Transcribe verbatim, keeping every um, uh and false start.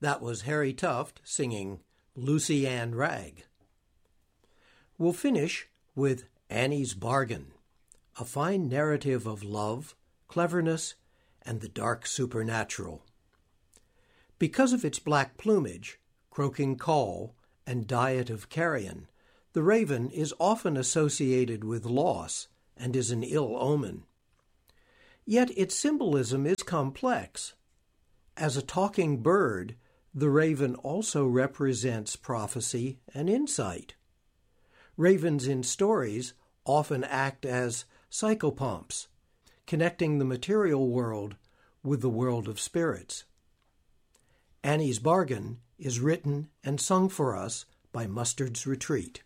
That was Harry Tuft singing Lucy Ann Ragg. We'll finish with Annie's Bargain, a fine narrative of love, cleverness, and the dark supernatural. Because of its black plumage, croaking call, and diet of carrion, the raven is often associated with loss and is an ill omen. Yet its symbolism is complex. As a talking bird, the raven also represents prophecy and insight. Ravens in stories often act as psychopomps, connecting the material world with the world of spirits. Annie's Bargain is written and sung for us by Mustard's Retreat.